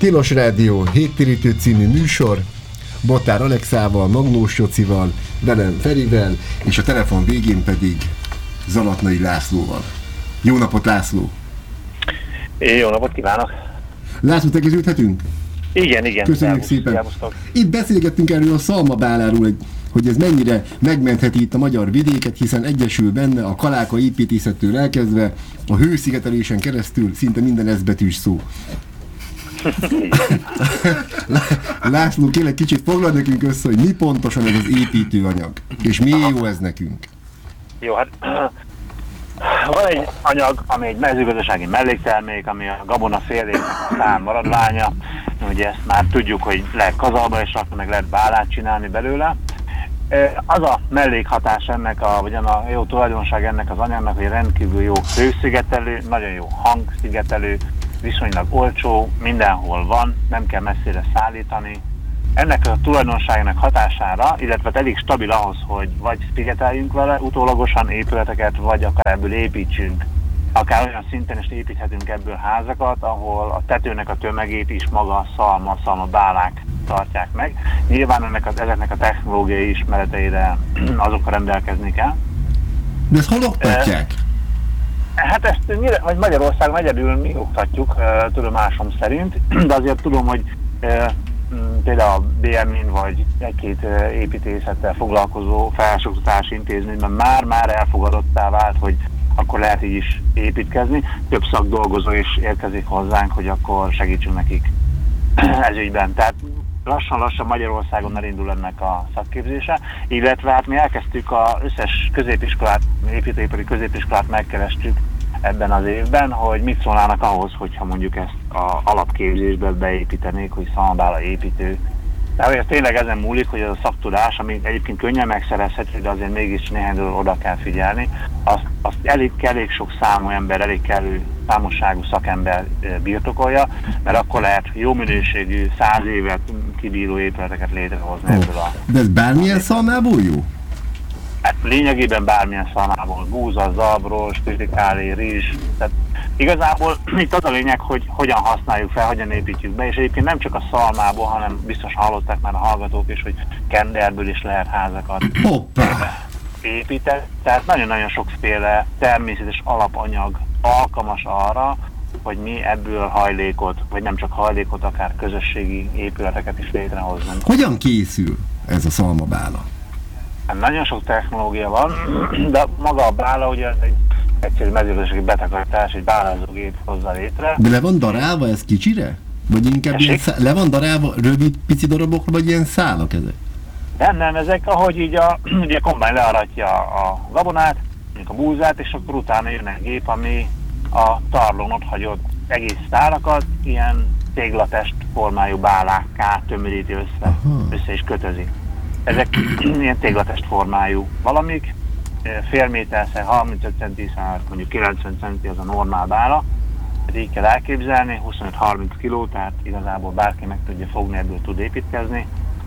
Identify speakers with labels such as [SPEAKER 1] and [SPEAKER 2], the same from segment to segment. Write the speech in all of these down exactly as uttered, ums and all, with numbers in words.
[SPEAKER 1] Tilos Rádió Héttérítő című műsor, Botár Alexával, Magnós Jocival, velem Ferivel, és a telefon végén pedig Zalatnai Lászlóval. Jó napot, László!
[SPEAKER 2] Jó napot kívánok!
[SPEAKER 1] László, tegeződhetünk?
[SPEAKER 2] Igen, igen.
[SPEAKER 1] Köszönjük szépen! Elbusztok. Itt beszélgettünk erről a szalmabáláról, hogy ez mennyire megmentheti itt a magyar vidéket, hiszen egyesül benne a kaláka építészettől elkezdve a hőszigetelésen keresztül szinte minden eszbetűs szó. László, kérlek kicsit foglald nekünk össze, hogy mi pontosan ez az építőanyag, és miért jó ez nekünk?
[SPEAKER 2] Jó, hát van egy anyag, ami egy mezőgazdasági melléktermék, ami a gabona félének a szán maradványa. Ugye ezt már tudjuk, hogy lehet kazalba is rakni, meg lehet bálát csinálni belőle. Az a mellékhatás ennek, a, vagy a jó tulajdonság ennek az anyagnak, hogy rendkívül jó hőszigetelő, nagyon jó hangszigetelő, viszonylag olcsó, mindenhol van, nem kell messzire szállítani. Ennek a tulajdonságnak hatására, illetve elég stabil ahhoz, hogy vagy szigeteljünk vele utólagosan épületeket, vagy akár ebből építsünk. Akár olyan szinten is építhetünk ebből házakat, ahol a tetőnek a tömegét is maga a szalma, szalmabálák tartják meg. Nyilván ennek az, ezeknek a technológiai ismereteire azokkal rendelkezni kell.
[SPEAKER 1] De ezt hol oktatják?
[SPEAKER 2] Hát ezt vagy Magyarországon egyedül mi oktatjuk, tudomásom szerint, de azért tudom, hogy például a bé em in vagy egy-két építészettel foglalkozó felsőoktatási intézményben már-már elfogadottá vált, hogy akkor lehet így is építkezni. Több szakdolgozó is érkezik hozzánk, hogy akkor segítsünk nekik ez ügyben. Tehát lassan-lassan Magyarországon elindul ennek a szakképzése, illetve hát mi elkezdtük az összes középiskolát, építőipari középiskolát megkerestük ebben az évben, hogy mit szólnának ahhoz, hogyha mondjuk ezt az alapképzésbe beépítenék, hogy szalmabála építő. Tehát ez tényleg ezen múlik, hogy ez a szaktudás, ami egyébként könnyen megszerezhető, de azért mégis néhány dolog oda kell figyelni, azt, azt elég, elég sok számú ember, elég kellő számosságú szakember birtokolja, mert akkor lehet jó minőségű, száz évet kibíró épületeket létrehozni oh. ebből a...
[SPEAKER 1] De ez bármilyen szalmából jó?
[SPEAKER 2] Hát lényegében bármilyen szalmából, búza, zabros, kritikálé, rizs, tehát igazából itt az a lényeg, hogy hogyan használjuk fel, hogyan építjük be, és egyébként nem csak a szalmából, hanem biztos hallották már a hallgatók is, hogy kenderből is lehet házakat építeni. Tehát nagyon-nagyon sokféle természetes alapanyag alkalmas arra, hogy mi ebből hajlékot, vagy nem csak hajlékot, akár közösségi épületeket is létrehoznunk.
[SPEAKER 1] Hogyan készül ez a szalmabála?
[SPEAKER 2] Hát nagyon sok technológia van, de maga a bála ugye egy egyszerű mezőgazdasági betakarítás, egy bálázógép hozza létre.
[SPEAKER 1] De le van darálva ez kicsire? Vagy inkább ilyen szá- le van darálva rövid pici darabokra, vagy ilyen szálak ezek?
[SPEAKER 2] Nem, nem, ezek ahogy így a, ugye a kombány learatja a gabonát, mondjuk a búzát, és akkor utána jön egy gép, ami a tarlón ott hagyott egész szálakat ilyen téglatest formájú bálákká tömöríti össze, össze is kötözi. Ezek ilyen téglatest formájú valamik, fél méterszer harmincöt centi, mondjuk kilencven centi az a normál bála. Ez így kell elképzelni, huszonöt-harminc kiló, tehát igazából bárki meg tudja fogni, ebből tud építkezni.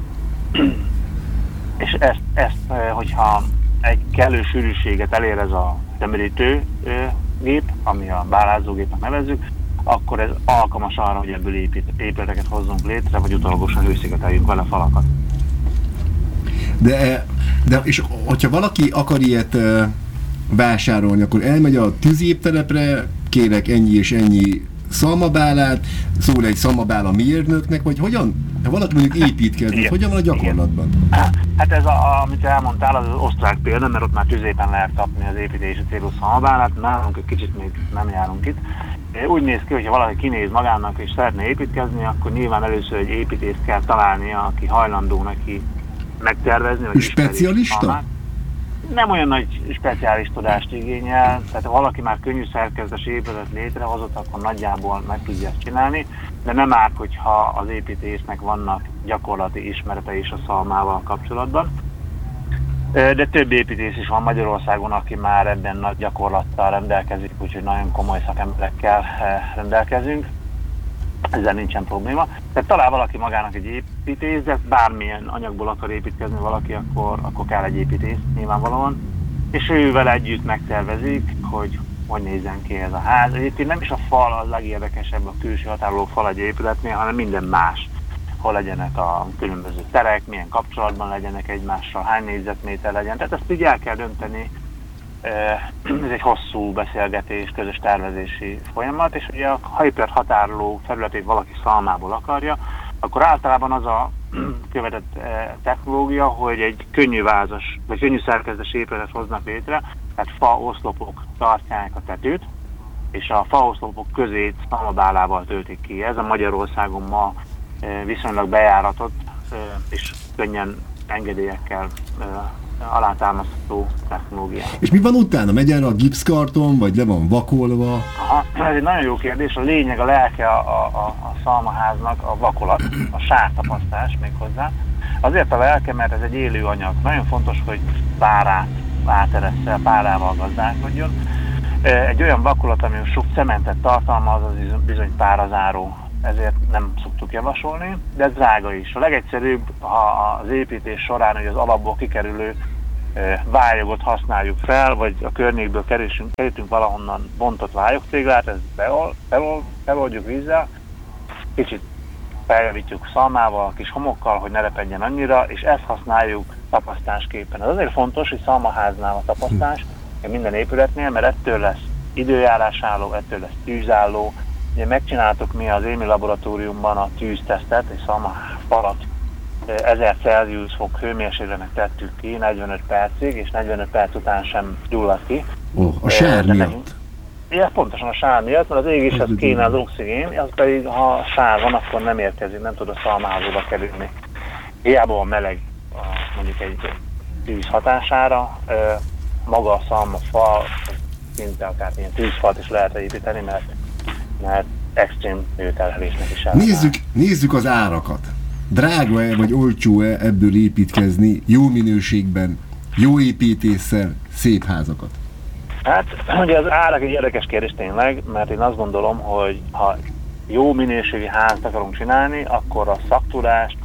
[SPEAKER 2] És ezt, ezt, hogyha egy kellő sűrűséget elér ez a tömörítő gép, ami a bálázógépnek nevezzük, akkor ez alkalmas arra, hogy ebből épít, épületeket hozzunk létre, vagy utólagosan hőszigeteljünk vele falakat.
[SPEAKER 1] De, de és hogyha valaki akar ilyet uh, vásárolni, akkor elmegy a tűzéptelepre, kérek ennyi és ennyi szalmabálát, szól egy szalmabála mérnöknek, vagy hogyan, ha valaki mondjuk építkezik, igen, hogyan van a gyakorlatban?
[SPEAKER 2] Igen. Hát ez, a, amit elmondtál, az az osztrák példa, mert ott már tüzépen lehet kapni az építési célú szalmabálát, nálunk egy kicsit még nem járunk itt. Úgy néz ki, hogyha valaki kinéz magának és szeretne építkezni, akkor nyilván először egy építést kell találnia, aki hajlandó neki megtervezni, vagy
[SPEAKER 1] specialista?
[SPEAKER 2] Nem olyan nagy speciális tudást igényel, tehát ha valaki már könnyű szerkezetes épületet létrehozott, akkor nagyjából meg tudja ezt csinálni, de nem árt, hogyha az építésnek vannak gyakorlati ismerete is a szalmával kapcsolatban. De több építész is van Magyarországon, aki már ebben nagy gyakorlattal rendelkezik, úgyhogy nagyon komoly szakemberekkel rendelkezünk. Ezzel nincsen probléma. Tehát talál valaki magának egy építész, de bármilyen anyagból akar építkezni valaki, akkor, akkor kell egy építész nyilvánvalóan. És ővel együtt megtervezik, hogy hogy nézzen ki ez a ház. Egyébként nem is a fal az legérdekesebb, a külső határoló fal egy épületnél, hanem minden más. Hol legyenek a különböző terek, milyen kapcsolatban legyenek egymással, hány négyzetméter legyen. Tehát ezt így el kell dönteni. Ez egy hosszú beszélgetés, közös tervezési folyamat, és ugye ha épület határoló területét valaki szalmából akarja, akkor általában az a követett technológia, hogy egy könnyű vázas, vagy könnyű szerkezetes épületet hoznak létre, tehát fa oszlopok tartják a tetőt, és a fa oszlopok közét szalmabálával töltik ki. Ez a Magyarországon ma viszonylag bejáratott és könnyen engedélyekkel alátámasztható technológia.
[SPEAKER 1] És mi van utána? Megy erre a gipszkarton, vagy le van vakolva?
[SPEAKER 2] Aha, ez egy nagyon jó kérdés. A lényeg, a lelke a, a, a, a szalmaháznak a vakolat, a sártapasztás még hozzá. Azért a lelke, mert ez egy élő anyag. Nagyon fontos, hogy párát áteresszel, párával gazdálkodjon. Egy olyan vakolat, ami sok cementet tartalmaz, az bizony párazáró. Ezért nem szoktuk javasolni, de ez drága is. A legegyszerűbb, ha az építés során hogy az alapból kikerülő vályogot használjuk fel, vagy a környékből kerülünk, kerültünk valahonnan bontott vályogtéglát, ezt beol, beol, beoldjuk vízzel, kicsit feljavítjuk szalmával, kis homokkal, hogy ne repedjen annyira, és ezt használjuk tapasztásképpen. Ez azért fontos, hogy szalmaháznál a tapasztás, minden épületnél, mert ettől lesz időjárásálló, ettől lesz tűzálló. Ugye megcsináltuk mi az Émi laboratóriumban a tűztesztet, és szalmafalat ezer Celsius fok hőmérsékletnek tettük ki negyvenöt percig, és negyvenöt perc után sem gyulladt ki.
[SPEAKER 1] Ó, oh, a sár de miatt?
[SPEAKER 2] Igen, pontosan a sár miatt, mert az égéshez kéne az oxigén, az pedig ha sár van, akkor nem érkezik, nem tud a szalmaházóba kerülni. Hiába van meleg a, mondjuk egy tűz hatására, maga a szalmafal, szinte akár ilyen tűzfalt is lehet építeni, mert mert extrém hőterhelésnek is elvált.
[SPEAKER 1] Nézzük, nézzük az árakat. Drága-e vagy olcsó-e ebből építkezni jó minőségben, jó építéssel szép házakat?
[SPEAKER 2] Hát ugye az árak egy érdekes kérdés tényleg, mert én azt gondolom, hogy ha jó minőségi házt akarunk csinálni, akkor a szaktudást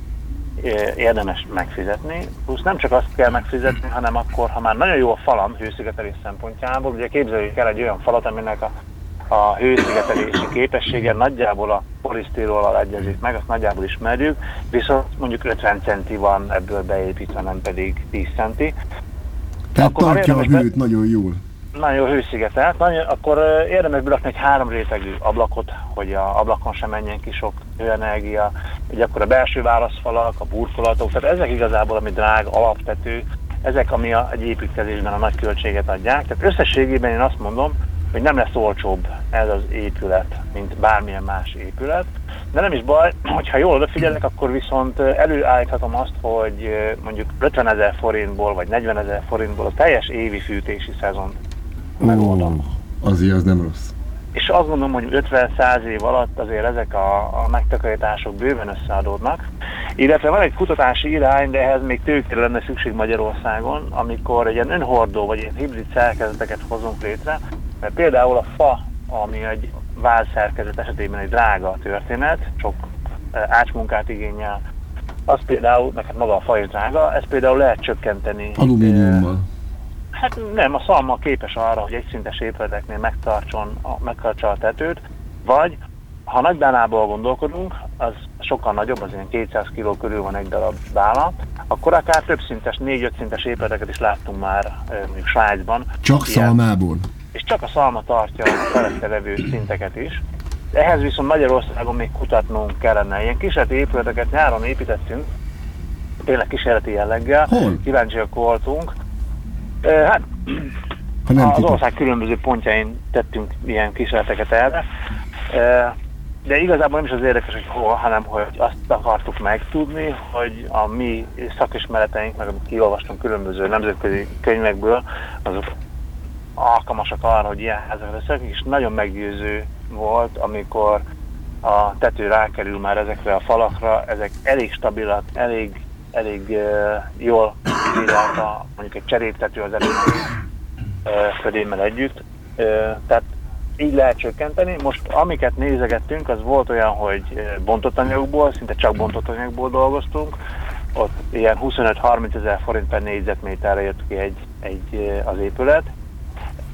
[SPEAKER 2] érdemes megfizetni. Plusz nem csak azt kell megfizetni, hanem akkor, ha már nagyon jó a falam hőszigetelés szempontjából, ugye képzeljük el egy olyan falat, aminek a a hőszigetelési képessége nagyjából a polisztirollal egyezik meg, azt nagyjából ismerjük, viszont mondjuk ötven centi van ebből beépítve, nem pedig tíz centi.
[SPEAKER 1] Tehát akkor tartja a hőt be... nagyon jól.
[SPEAKER 2] Nagyon jó hőszigetelt, nagyon, akkor érdemes berakni egy három rétegű ablakot, hogy a ablakon sem menjen ki sok hőenergia, ugye akkor a belső válaszfalak, a burkolatok, tehát ezek igazából, ami drága, alaptető, ezek, ami a, egy építkezésben a nagy költséget adják. Tehát összességében én azt mondom, hogy nem lesz olcsóbb ez az épület, mint bármilyen más épület. De nem is baj, hogyha jól odafigyelek, akkor viszont előállíthatom azt, hogy mondjuk ötvenezer forintból vagy negyvenezer forintból a teljes évi fűtési szezont megoldom.
[SPEAKER 1] Ó, azért az nem rossz.
[SPEAKER 2] És azt gondolom, hogy ötven-száz év alatt azért ezek a, a megtakarítások bőven összeadódnak. Illetve van egy kutatási irány, de ehhez még tőkére lenne szükség Magyarországon, amikor egy ilyen önhordó vagy ilyen hibrid szerkezeteket hozunk létre, mert például a fa, ami egy vázszerkezet esetében egy drága történet, sok ácsmunkát igényel, az például, meg hát maga a fa is drága, ezt például lehet csökkenteni.
[SPEAKER 1] Alumíniummal.
[SPEAKER 2] Hát nem, a szalma képes arra, hogy egyszintes épületeknél megtartson, megtartsa a tetőt, vagy ha nagy bánából gondolkodunk, az sokkal nagyobb, az ilyen kétszáz kiló körül van egy darab bála, akkor akár több szintes, négy-öt szintes épületeket is láttunk már mondjuk Svájcban.
[SPEAKER 1] Csak ilyen, szalmából? És
[SPEAKER 2] csak a szalma tartja a felette levő szinteket is. Ehhez viszont Magyarországon még kutatnunk kellene. Ilyen kísérleti épületeket nyáron építettünk, tényleg kísérleti jelleggel.
[SPEAKER 1] Hol?
[SPEAKER 2] Kíváncsiak voltunk. Hát az ország különböző pontjain tettünk ilyen kísérleteket erre. De igazából nem is az érdekes, hogy hol, hanem hogy azt akartuk megtudni, hogy a mi szakismereteink, meg amit kiolvastunk különböző nemzetközi könyvekből, azok alkalmasak arra, hogy ilyen házak lesznek, és nagyon meggyőző volt, amikor a tető rákerül már ezekre a falakra, ezek elég stabilak, elég, elég uh, jól bírják a, mondjuk egy cseréptető az előző uh, födémmel együtt. Uh, tehát így lehet csökkenteni. Most amiket nézegettünk, az volt olyan, hogy bontott anyagból, szinte csak bontott anyagból dolgoztunk. Ott ilyen huszonöt-harminc ezer forint per négyzetméterre jött ki egy, egy, az épület.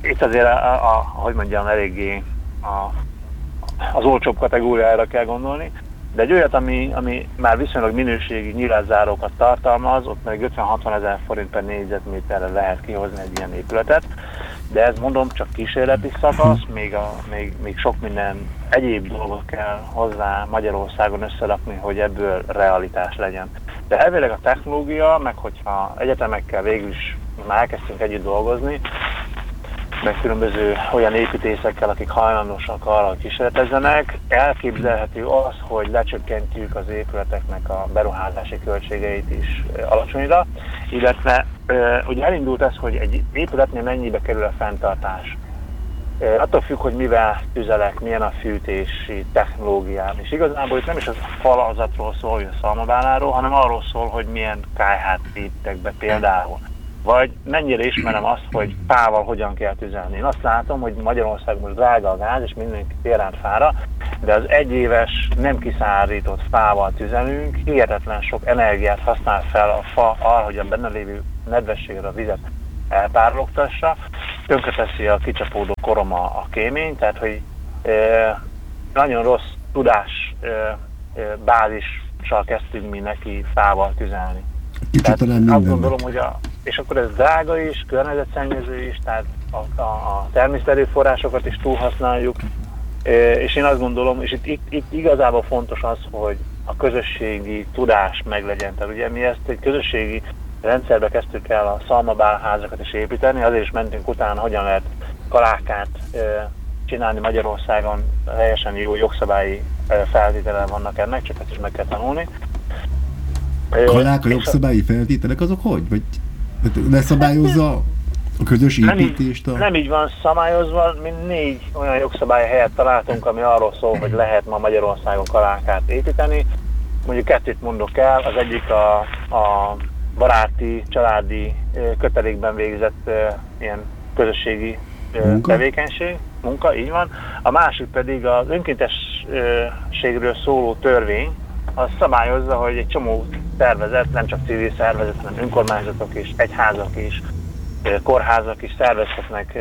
[SPEAKER 2] itt azért, a, a, hogy mondjam, eléggé a, az olcsóbb kategóriára kell gondolni, de egy olyat, ami, ami már viszonylag minőségi nyilászárókat tartalmaz, ott meg ötven-hatvan ezer forint per négyzetméterre lehet kihozni egy ilyen épületet, de ez mondom csak kísérleti szakasz, még, a, még, még sok minden egyéb dolgot kell hozzá Magyarországon összerakni, hogy ebből realitás legyen. De elvileg a technológia, meg hogyha egyetemekkel végül is már elkezdtünk együtt dolgozni, meg különböző olyan építészekkel, akik hajlandósak arra, hogy kísérletezzenek, elképzelhető az, hogy lecsökkentjük az épületeknek a beruházási költségeit is alacsonyra, illetve ugye elindult ez, hogy egy épületnél mennyibe kerül a fenntartás. Attól függ, hogy mivel tüzelek, milyen a fűtési technológiám. És igazából itt nem is az falazatról szól, hogy a szalmabáláról, hanem arról szól, hogy milyen kályhát építek be például. Vagy mennyire ismerem azt, hogy fával hogyan kell tüzelni. Én azt látom, hogy Magyarországon most drága a gáz, és mindenki térrend fára, de az egyéves, nem kiszárított fával tüzelünk, hihetetlen sok energiát használ fel a fa arra, hogy a benne lévő nedvességre a vizet elpárologtassa, tönkreteszi a kicsapódó koroma a kémény, tehát hogy e, nagyon rossz tudás e, e, bázissal kezdtünk mi neki fával tüzelni. Tehát azt gondolom, hogy a, és akkor ez drága is, környezetszennyező is, tehát a, a, a természeti erőforrásokat is túlhasználjuk, e, és én azt gondolom, és itt, itt, itt igazából fontos az, hogy a közösségi tudás meglegyen. Tehát ugye mi ezt egy közösségi rendszerbe kezdtük el a szalmabálházakat is építeni, azért is mentünk utána, hogyan lehet kalákát e, csinálni Magyarországon, teljesen jó jogszabályi e, feltétele vannak ennek, csak ezt is meg kell tanulni.
[SPEAKER 1] Kalák, a jogszabályi feltételek azok hogy? Vagy leszabályozza a közös építést?
[SPEAKER 2] Nem így, nem így van szabályozva, mi négy olyan jogszabály helyet találtunk, ami arról szól, hogy lehet ma Magyarországon kalákát építeni. Mondjuk kettőt mondok el, az egyik a, a baráti, családi kötelékben végzett ilyen közösségi munka? tevékenység, munka, így van. A másik pedig az önkéntességről szóló törvény, az szabályozza, hogy egy csomó szervezet, nem csak civil szervezet, hanem önkormányzatok is, egyházak is, kórházak is szervezhetnek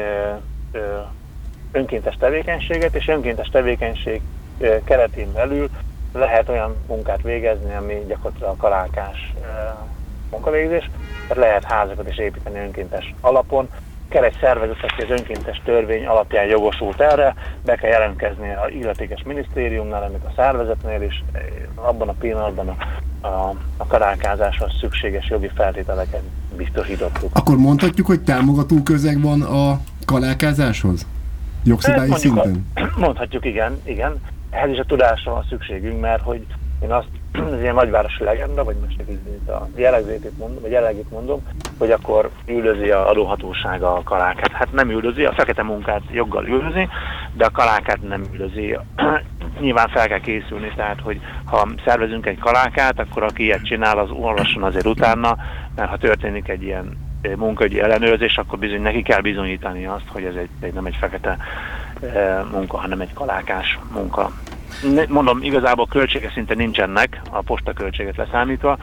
[SPEAKER 2] önkéntes tevékenységet, és önkéntes tevékenység keretén belül lehet olyan munkát végezni, ami gyakorlatilag a kalákás munkavégzés, tehát lehet házakat is építeni önkéntes alapon. Kell egy szervezet, aki az önkéntes törvény alapján jogosult erre, be kell jelentkezni az illetékes minisztériumnál, ennek a szervezetnél is, abban a pillanatban a, a, a kalákázáshoz szükséges jogi feltételeket biztosítottuk.
[SPEAKER 1] Akkor mondhatjuk, hogy támogató közeg van a kalákázáshoz? Jogszabályi szinten?
[SPEAKER 2] A, mondhatjuk, igen, igen. Ehhez is a tudásra van szükségünk, mert hogy én azt, ez ilyen nagyvárosi legenda, vagy most itt a jellegzetét mondom, vagy jellegét mondom, hogy akkor üldözi a adóhatóság a kalákát. Hát nem üldözi, a fekete munkát joggal üldözi, de a kalákát nem üldözi. Nyilván fel kell készülni, tehát hogy ha szervezünk egy kalákát, akkor aki ilyet csinál, az olvasson azért utána, mert ha történik egy ilyen munkaügyi ellenőrzés, akkor bizony neki kell bizonyítani azt, hogy ez egy, nem egy fekete munka, hanem egy kalákás munka. Mondom, igazából költsége szinte nincsenek, a postaköltséget leszámítva.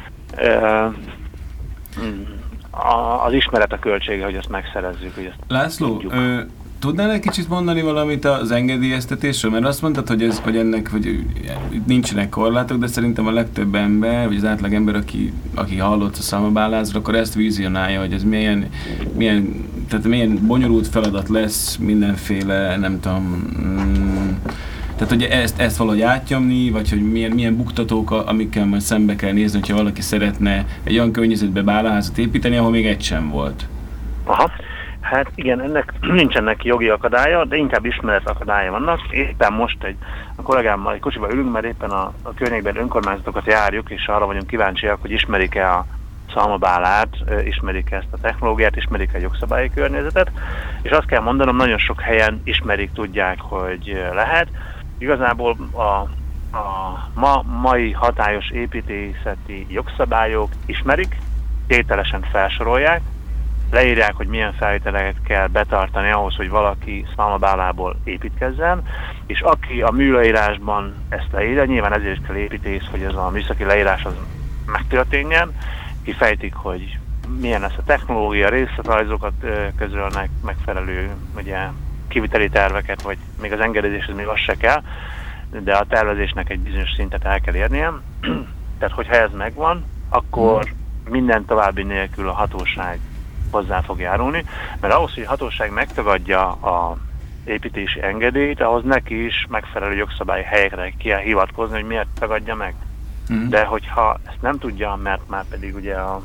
[SPEAKER 2] Az ismeret a költsége, hogy ezt megszerezzük. Hogy ezt
[SPEAKER 3] László, ö, tudnál egy kicsit mondani valamit az engedélyeztetésről? Mert azt mondtad, hogy, ez, hogy ennek hogy nincsenek korlátok, de szerintem a legtöbb ember, vagy az átlag ember, aki, aki hallott a szalmabálázról, akkor ezt vizionálja, hogy ez milyen, milyen, tehát milyen bonyolult feladat lesz, mindenféle, nem tudom... Mm, tehát, hogy ezt, ezt valahogy átnyomni, vagy hogy milyen, milyen buktatók, amikkel majd szembe kell nézni, hogyha valaki szeretne egy olyan környezetbe bálaházat építeni, ahol még egy sem volt.
[SPEAKER 2] Aha. Hát igen, ennek nincsenek jogi akadálya, de inkább ismeret akadálya vannak. Éppen most egy, a kollégámmal egy kocsiba ülünk, mert éppen a, a környékben önkormányzatokat járjuk, és arra vagyunk kíváncsiak, hogy ismerik-e a szalmabálát, ismerik-e ezt a technológiát, ismerik-e a jogszabályi környezetet, és azt kell mondanom, nagyon sok helyen ismerik, tudják, hogy lehet. Igazából a, a ma, mai hatályos építészeti jogszabályok ismerik, tételesen felsorolják, leírják, hogy milyen feltételeket kell betartani ahhoz, hogy valaki szalmabálából építkezzen, és aki a műleírásban ezt leírja, nyilván ezért kell építész, hogy ez a műszaki leírás az megtörténjen, kifejtik, hogy milyen lesz a technológia, részletrajzokat közölnek, megfelelő ugye, kiviteli terveket, vagy még az engedélyezéshez még az se kell, de a tervezésnek egy bizonyos szintet el kell érnie. Tehát, hogyha ez megvan, akkor minden további nélkül a hatóság hozzá fog járulni, mert ahhoz, hogy a hatóság megtagadja a építési engedélyt, ahhoz neki is megfelelő jogszabályi helyekre kell hivatkozni, hogy miért tagadja meg. Mm. De hogyha ezt nem tudja, mert már pedig ugye a,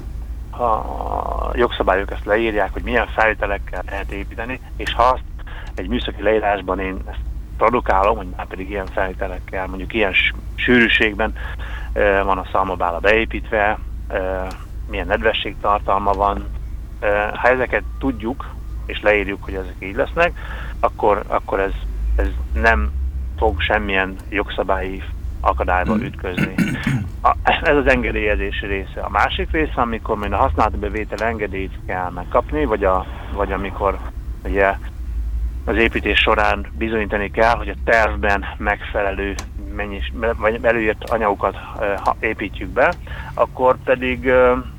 [SPEAKER 2] a jogszabályok ezt leírják, hogy milyen feltételekkel lehet építeni, és ha azt egy műszaki leírásban én ezt produkálom, hogy már pedig ilyen feltételekkel, mondjuk ilyen sűrűségben e, van a szalmabála beépítve, e, milyen nedvességtartalma van, e, ha ezeket tudjuk, és leírjuk, hogy ezek így lesznek, akkor, akkor ez, ez nem fog semmilyen jogszabályi akadályba ütközni. A, ez az engedélyezési része. A másik része, amikor majd a használatbevétel engedélyt kell megkapni, vagy, a, vagy amikor ugye, az építés során bizonyítani kell, hogy a tervben megfelelő mennyis, vagy előírt anyagokat ha építjük be, akkor pedig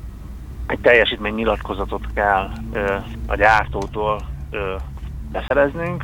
[SPEAKER 2] egy teljesítménynyilatkozatot kell a gyártótól beszereznünk,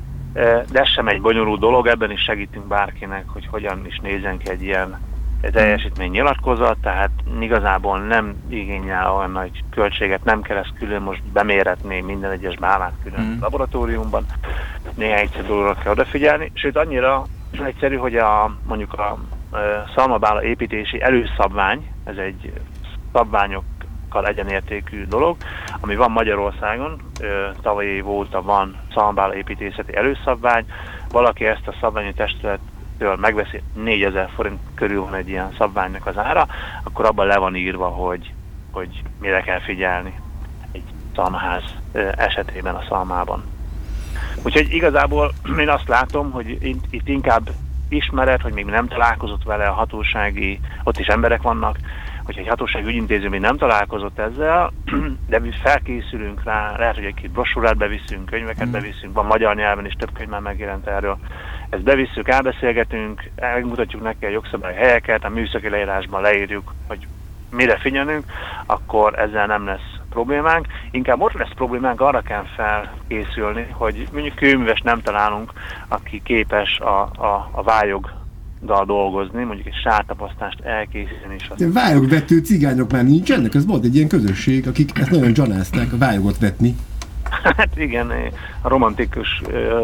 [SPEAKER 2] de ez sem egy bonyolult dolog, ebben is segítünk bárkinek, hogy hogyan is nézzen ki egy ilyen teljesítménynyilatkozat, tehát igazából nem igényel olyan nagy költséget, nem kell ezt külön most beméretni minden egyes bálát külön mm. laboratóriumban, néhány egyszer dologra kell odafigyelni, sőt annyira egyszerű, hogy a, mondjuk a, a szalmabála építési előszabvány, ez egy szabványokkal egyenértékű dolog, ami van Magyarországon, tavalyi év óta van szalmabála építészeti előszabvány, valaki ezt a szabványi testület megveszi, négyezer forint körül van egy ilyen szabványnak az ára, akkor abban le van írva, hogy, hogy mire kell figyelni egy szalmaház esetében a szalmában. Úgyhogy igazából én azt látom, hogy itt inkább ismeret, hogy még nem találkozott vele a hatósági, ott is emberek vannak, hogyha egy hatósági ügyintéző még nem találkozott ezzel, de mi felkészülünk rá, lehet, hogy egy-két brosúrát beviszünk, könyveket beviszünk, van magyar nyelven is több könyv már megjelent erről. Ezt bevisszük, elbeszélgetünk, megmutatjuk neki a jogszabály helyeket, a műszaki leírásban leírjuk, hogy mire figyelünk, akkor ezzel nem lesz problémánk. Inkább ott lesz problémánk, arra kell felkészülni, hogy mondjuk kőműves nem találunk, aki képes a, a, a vályoggal dolgozni, mondjuk egy sártapasztást elkészíteni is.
[SPEAKER 1] De vályogvető cigányok már nincsenek? Ez volt egy ilyen közösség, akik ezt nagyon gyanázták, a vályogot vetni.
[SPEAKER 2] Hát igen, a romantikus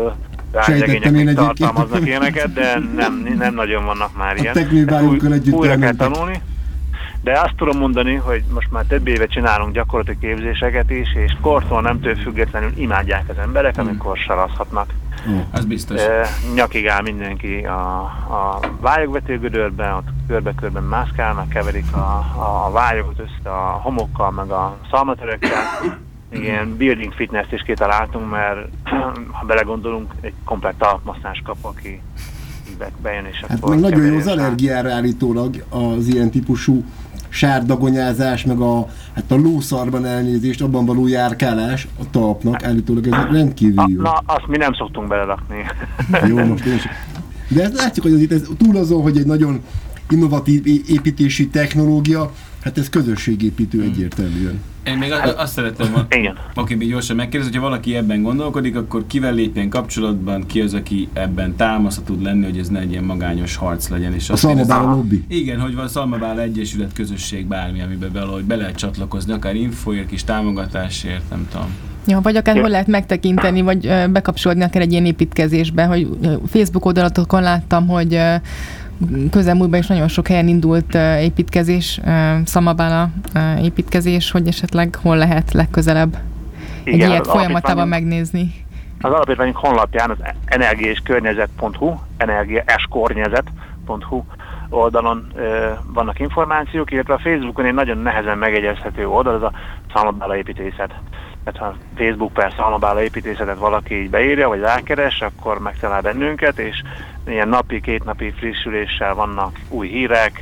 [SPEAKER 2] regények tartalmaznak ilyeneket, de nem, nem nagyon vannak már ilyen. Új, újra kell tanulni. De azt tudom mondani, hogy most már több éve csinálunk gyakorlati képzéseket is, és kortól nemtől függetlenül imádják az emberek, amikor sarazhatnak.
[SPEAKER 3] Mm. Az biztos.
[SPEAKER 2] E, nyakig áll mindenki a, a vályogvetőgödörben, ott körbe-körben mászkál, meg keverik a, a vályogot össze a homokkal, meg a szalmatörökkel. Igen, building fitness-t is kitaláltunk, mert ha belegondolunk, egy komplett talpmasszás kap, aki bejön és
[SPEAKER 1] hát akkor... nagyon jó az allergiára állítólag az ilyen típusú sárdagonyázás, meg a, hát a lószarban elnézést, abban való járkálás a talpnak állítólag ez rendkívül jó.
[SPEAKER 2] Na, azt mi nem szoktunk belerakni.
[SPEAKER 1] Jó, most én is. De ezt látjuk, hogy azért ez túl azon, hogy egy nagyon innovatív építési technológia, hát ez közösségépítő egyértelműen.
[SPEAKER 3] Én még azt, azt szerettem volna, aki még gyorsan megkérdezni, hogyha valaki ebben gondolkodik, akkor kivel lépjen kapcsolatban, ki az, aki ebben támasza tud lenni, hogy ez ne egy ilyen magányos harc legyen. És
[SPEAKER 1] a Szalmabála lobby.
[SPEAKER 3] Igen, hogy van Szalmabála Egyesület, közösség, bármi, amiben valahogy be lehet csatlakozni, akár infoért, kis támogatásért, nem tudom.
[SPEAKER 4] Ja, vagy akár hol lehet megtekinteni, vagy bekapcsolódni akár egy ilyen építkezésbe, hogy Facebook oldalatokon láttam, hogy közelmúltban is nagyon sok helyen indult uh, építkezés, uh, Szalmabála uh, építkezés, hogy esetleg hol lehet legközelebb igen, egy ilyet folyamatában megnézni.
[SPEAKER 2] Az alapítványunk honlapján az energia és környezet pont hu, energia és környezet pont hu oldalon uh, vannak információk, illetve a Facebookon egy nagyon nehezen megegyezhető oldal, az a Szalmabála építészet. Tehát ha Facebook per Szalmabála építészetet valaki így beírja, vagy rákeres, akkor megtalál bennünket, és ilyen napi, kétnapi frissüléssel vannak új hírek,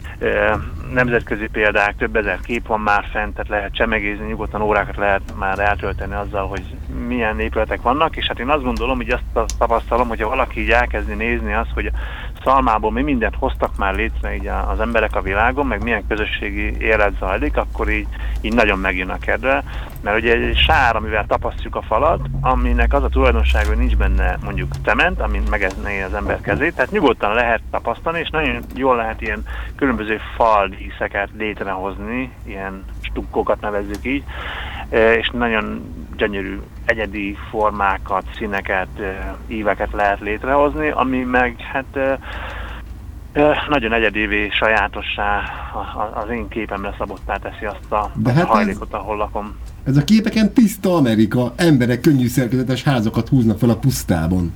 [SPEAKER 2] nemzetközi példák, több ezer kép van már fent, tehát lehet csemegézni, nyugodtan órákat lehet már eltölteni azzal, hogy milyen épületek vannak, és hát én azt gondolom, hogy azt tapasztalom, hogyha valaki így elkezdi nézni azt, hogy a szalmából mi mindent hoztak már létre így az emberek a világon, meg milyen közösségi élet zajlik, akkor így, így nagyon megjön a kedve, mert ugye egy sár, amivel tapasztjuk a falat, aminek az a tulajdonság, hogy nincs benne mondjuk cement, amin megezné az ember kezét, tehát nyugodtan lehet tapasztani, és nagyon jól lehet ilyen különböző faldíszeket létrehozni, ilyen stukkókat nevezzük így, és nagyon gyönyörű egyedi formákat, színeket, íveket lehet létrehozni, ami meg hát nagyon egyedivé, sajátossá, az én képemre szabottá teszi azt a,
[SPEAKER 1] De
[SPEAKER 2] azt
[SPEAKER 1] hát
[SPEAKER 2] a hajlékot, ahol lakom.
[SPEAKER 1] Ez a képeken tiszta Amerika, emberek könnyű szerkezetes házakat húznak fel a pusztában.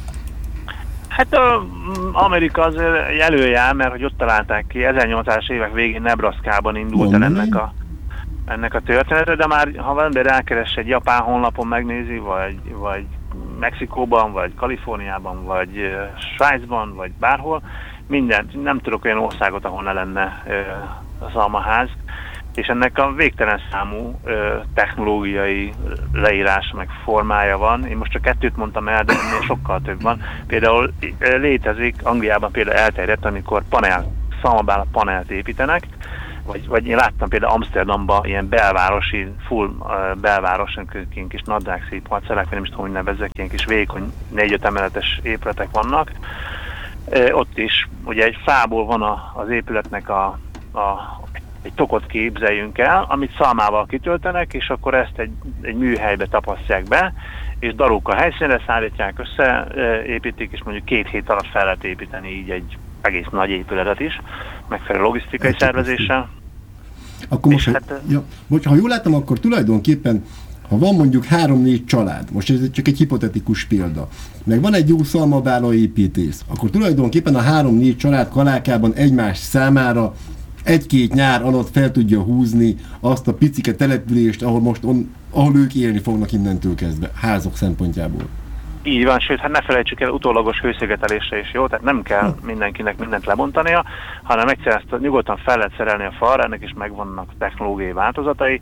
[SPEAKER 2] Hát a Amerika az előjár, mert hogy ott találták ki, ezernyolcszázas évek végén Nebraskában indult el ennek a, ennek a története, de már ha valami rákeres egy japán honlapon megnézi, vagy, vagy Mexikóban, vagy Kaliforniában, vagy uh, Svájcban, vagy bárhol, mindent, nem tudok olyan országot, ahol ne lenne uh, a szalmaház, és ennek a végtelen számú uh, technológiai leírás meg formája van. Én most csak kettőt mondtam el, de ennél sokkal több van. Például uh, létezik, Angliában például elterjedt, amikor panel, szalmabála panelt építenek, vagy, vagy én láttam például Amsterdamban ilyen belvárosi, full uh, belváros, ilyen kis nadrágszép parcellák, nem is tudom, hogy nevezzek, ilyen kis vékony négy-öt emeletes épületek vannak. Uh, ott is ugye egy fából van a, az épületnek a, a egy tokot képzeljünk el, amit szalmával kitöltenek, és akkor ezt egy, egy műhelybe tapasztják be, és darúkkal helyszínre szállítják, összeépítik, és mondjuk két hét alatt fel lehet építeni így egy egész nagy épületet is, megfelelő logisztikai hát, szervezéssel.
[SPEAKER 1] Akkor most, hát, ha, ja, most, ha jól láttam, akkor tulajdonképpen, ha van mondjuk három-négy család, most ez csak egy hipotetikus példa, meg van egy jó szalmabála építész, akkor tulajdonképpen a három-négy család kalákában egymás számára egy-két nyár alatt fel tudja húzni azt a picike települést, ahol most on, ahol ők élni fognak innentől kezdve, házok szempontjából.
[SPEAKER 2] Így van, sőt, hát ne felejtsük el utólagos hőszigetelésre is, jó? Tehát nem kell mindenkinek mindent lebontania, hanem egyszerűen ezt nyugodtan fel lehet szerelni a falra, ennek is megvannak technológiai változatai,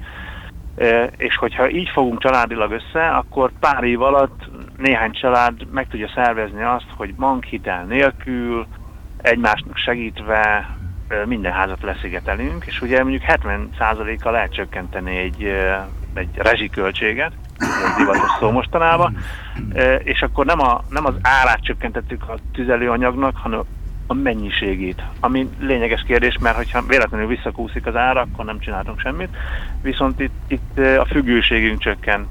[SPEAKER 2] és hogyha így fogunk családilag össze, akkor pár év alatt néhány család meg tudja szervezni azt, hogy bankhitel nélkül, egymásnak segítve minden házat leszigetelünk, és ugye mondjuk hetven százalékkal lehet csökkenteni egy, egy rezsiköltséget, ez divatos szó mostanában, és akkor nem, a, nem az árát csökkentettük a tüzelőanyagnak, hanem a mennyiségét, ami lényeges kérdés, mert hogyha véletlenül visszakúszik az ára, akkor nem csináltunk semmit, viszont itt, itt a függőségünk csökken.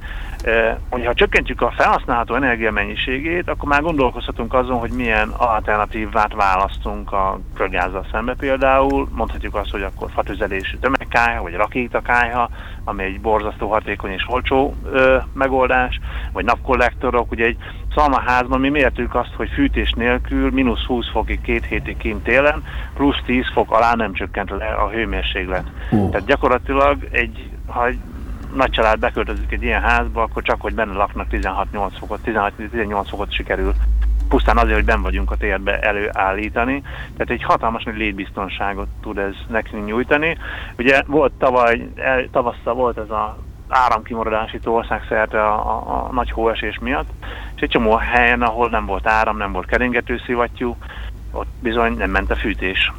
[SPEAKER 2] Ha csökkentjük a felhasználható energia mennyiségét, akkor már gondolkozhatunk azon, hogy milyen alternatívát választunk a földgázzal szembe például. Mondhatjuk azt, hogy akkor fatüzelésű tömegkályha, vagy rakétakályha, ami egy borzasztó hatékony és olcsó ö, megoldás, vagy napkollektorok. Ugye egy szalmaházban mi mértük azt, hogy fűtés nélkül mínusz húsz fokig két hétig kint télen, plusz tíz fok alá nem csökkent le a hőmérséklet. Uh. Tehát gyakorlatilag egy, ha egy nagy család beköltözik egy ilyen házba, akkor csak, hogy benne laknak tizenhat-nyolc fokot, tizenhat-tizennyolc fokot sikerül pusztán azért, hogy benn vagyunk a térbe előállítani. Tehát egy hatalmas nagy létbiztonságot tud ez nekünk nyújtani. Ugye volt tavaly, tavasszal volt ez az áramkimaradás itt országszerte a, a, a nagy hóesés miatt, és egy csomó helyen, ahol nem volt áram, nem volt keringetőszivattyú, ott bizony nem ment a fűtés.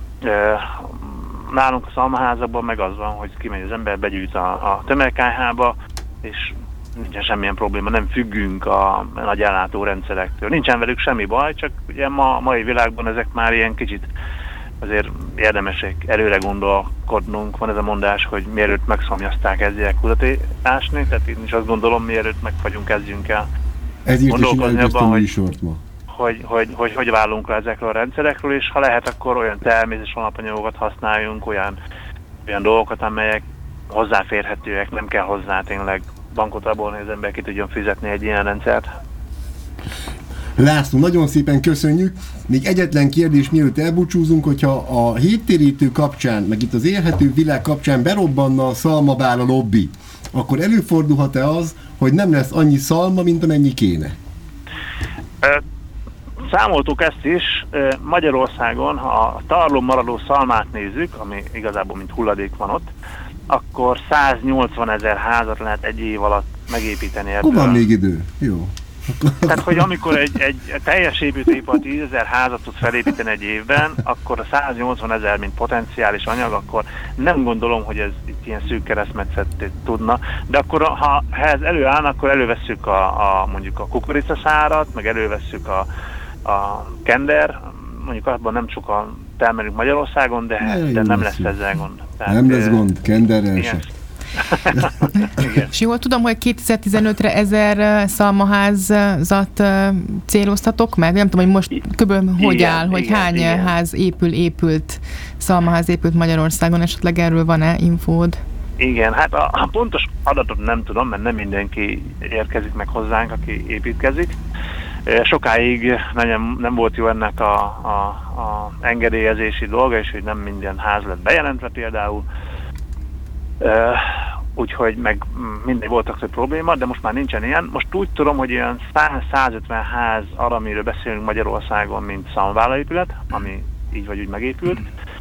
[SPEAKER 2] Nálunk a szalmaházakban meg az van, hogy kimegy az ember, begyűjt a, a tömegkályhába, és nincsen semmilyen probléma, nem függünk a nagy ellátórendszerektől. Nincsen velük semmi baj, csak ugye ma, a mai világban ezek már ilyen kicsit azért érdemesek előre gondolkodnunk. Van ez a mondás, hogy mielőtt megszomjazták, kezdjék kutatni, tehát én is azt gondolom, mielőtt megfagyunk, kezdjünk el
[SPEAKER 1] gondolkozni abban, hogy
[SPEAKER 2] Hogy, hogy, hogy hogy válunk le ezekről a rendszerekről, és ha lehet, akkor olyan természetes alapanyagokat használjunk, olyan, olyan dolgokat, amelyek hozzáférhetőek, nem kell hozzá tényleg bankot rabolni, az ember ki tudjon fizetni egy ilyen rendszert.
[SPEAKER 1] László, nagyon szépen köszönjük. Még egyetlen kérdés, mielőtt elbúcsúzunk, hogyha a héttérítő kapcsán, meg itt az élhető világ kapcsán berobbanna a szalmabála lobby, akkor előfordulhat-e az, hogy nem lesz annyi szalma, mint amennyi kéne?
[SPEAKER 2] Számoltuk ezt is, Magyarországon, ha a tarlón maradó szalmát nézzük, ami igazából mint hulladék van ott, akkor száznyolcvan ezer házat lehet egy év alatt megépíteni ebből.
[SPEAKER 1] Akkor van még idő. Jó.
[SPEAKER 2] Tehát, hogy amikor egy, egy teljes építőipar tízezer házat tud felépíteni egy évben, akkor a száznyolcvanezer, mint potenciális anyag, akkor nem gondolom, hogy ez itt ilyen szűk keresztmetszet tudna, de akkor ha, ha ez előáll, akkor elővesszük a, a mondjuk a kukoricaszárat, meg elővesszük a, a kender, mondjuk abban nem sokan termelünk Magyarországon, de, de nem lesz ezzel gond. Tehát,
[SPEAKER 1] nem lesz gond, kenderrel se.
[SPEAKER 4] És jól tudom, hogy kétezer-tizenötre ezer szalmaházat céloztatok meg? Nem tudom, hogy most kb. Hogy igen, áll, hogy igen, hány igen. ház épül, épült, szalmaház épült Magyarországon, esetleg erről van-e infód?
[SPEAKER 2] Igen, hát a, a pontos adatot nem tudom, mert nem mindenki érkezik meg hozzánk, aki építkezik. Sokáig nem, nem volt jó ennek a, a, a engedélyezési dolga, és hogy nem minden ház lett bejelentve például. Uh, úgyhogy meg mindig voltak több probléma, de most már nincsen ilyen. Most úgy tudom, hogy olyan száz-százötven ház arra, amiről beszélünk Magyarországon, mint szalmavállaépület, ami így vagy úgy megépült.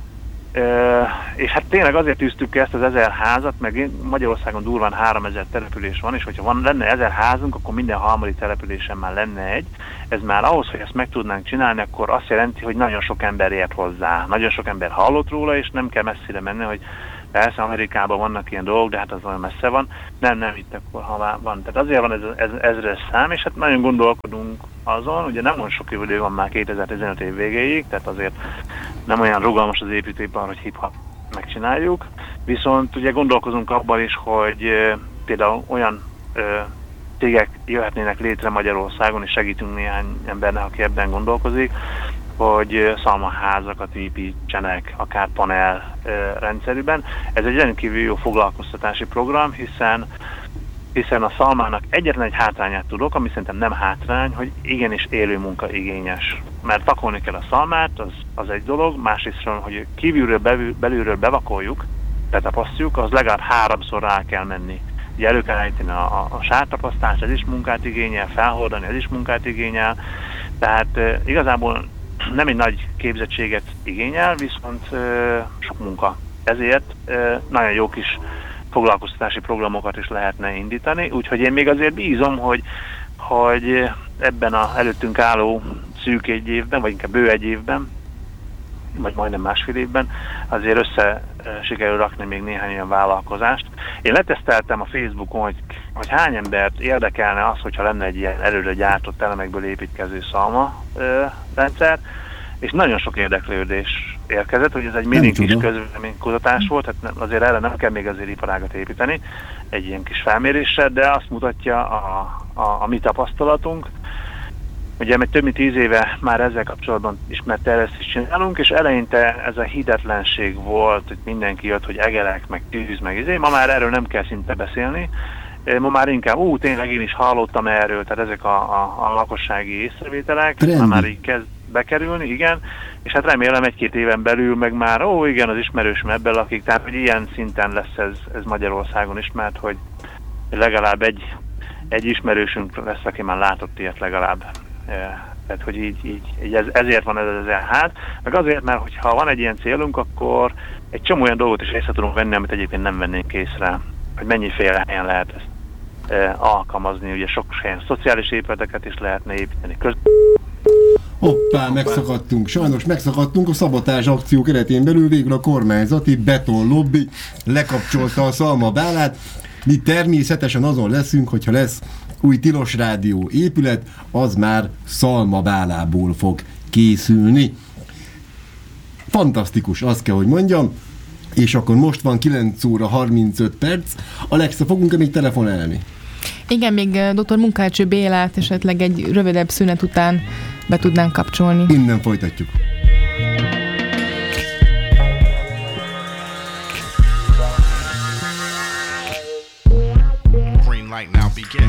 [SPEAKER 2] Uh, és hát tényleg azért tűztük ki ezt az ezer házat, meg Magyarországon durván háromezer település van, és hogyha van, lenne ezer házunk, akkor minden harmadik településen már lenne egy. Ez már ahhoz, hogy ezt meg tudnánk csinálni, akkor azt jelenti, hogy nagyon sok ember ért hozzá. Nagyon sok ember hallott róla, és nem kell messzire menni, hogy persze Amerikában vannak ilyen dolgok, de hát az olyan messze van. Nem, nem itt akkor, ha van. Tehát azért van ez, ez ezres szám, és hát nagyon gondolkodunk azon, ugye nem olyan sok idő van már kétezer-tizenöt év végéig, tehát azért nem olyan rugalmas az építőipar, hogy hip-hop megcsináljuk. Viszont ugye gondolkozunk abban is, hogy e, például olyan e, cégek jöhetnének létre Magyarországon, és segítünk néhány embernek, aki ebben gondolkozik, hogy szalmaházakat építsenek, akár panel e, rendszerűben. Ez egy rendkívül jó foglalkoztatási program, hiszen hiszen a szalmának egyetlen egy hátrányát tudok, ami szerintem nem hátrány, hogy igenis élő munka igényes. Mert vakolni kell a szalmát, az, az egy dolog, másrészt, hogy kívülről, belül, belülről bevakoljuk, betapasztjuk, az legalább háromszor rá kell menni. Ugye elő kell állítani a, a, a sártapasztást, ez is munkát igényel, felhordani, ez is munkát igényel, tehát e, igazából nem egy nagy képzettséget igényel, viszont e, sok munka. Ezért e, nagyon jó kis foglalkoztatási programokat is lehetne indítani, úgyhogy én még azért bízom, hogy, hogy ebben az előttünk álló szűk egy évben, vagy inkább bő egy évben, vagy majdnem másfél évben, azért össze sikerül rakni még néhány olyan vállalkozást. Én leteszteltem a Facebookon, hogy, hogy hány embert érdekelne az, hogyha lenne egy ilyen előre gyártott elemekből építkező szalma ö, rendszer, és nagyon sok érdeklődés érkezett, hogy ez egy mini kis közvéleménykutatás volt, tehát azért erre nem kell még azért iparágat építeni, egy ilyen kis felméréssel, de azt mutatja a, a, a mi tapasztalatunk. Ugye meg több mint tíz éve már ezzel kapcsolatban ismert tervesztést csinálunk, és eleinte ez a hidetlenség volt, hogy mindenki jött, hogy egerek, meg tűz, meg izé. Ma már erről nem kell szinte beszélni. Ma már inkább, ú, tényleg én is hallottam erről, tehát ezek a, a, a lakossági észrevételek, ma már így kezd bekerülni, igen, és hát remélem egy-két éven belül meg már, ó igen, az ismerősöm ebben lakik, tehát hogy ilyen szinten lesz ez, ez Magyarországon ismert, hogy legalább egy, egy ismerősünk lesz, aki már látott ilyet legalább. Tehát, hogy így, így, így ez, ezért van ez az ezer ház, meg azért, mert hogyha van egy ilyen célunk, akkor egy csomó olyan dolgot is észre tudunk venni, amit egyébként nem vennénk észre, hogy mennyiféle helyen lehet ezt e, alkalmazni, ugye sok helyen szociális épületeket is lehetne építeni. Köz...
[SPEAKER 1] Hoppá, megszakadtunk. Sajnos megszakadtunk a szabotázs akció keretén belül, végül a kormányzati betonlobby lekapcsolta a szalmabálát. Mi természetesen azon leszünk, hogyha lesz új tilos rádió épület, az már szalmabálából fog készülni. Fantasztikus, azt kell, hogy mondjam. És akkor most van kilenc óra harmincöt perc. Alexa, fogunk-e még telefonálni?
[SPEAKER 4] Igen, még dr. Munkácsy Bélát esetleg egy rövidebb szünet után be tudnánk kapcsolni.
[SPEAKER 1] Innen folytatjuk.
[SPEAKER 5] Green light now begin.